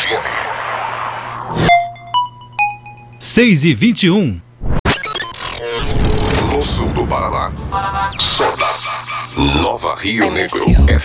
6h21. No sul do Paraná, só da Nova Rio Negro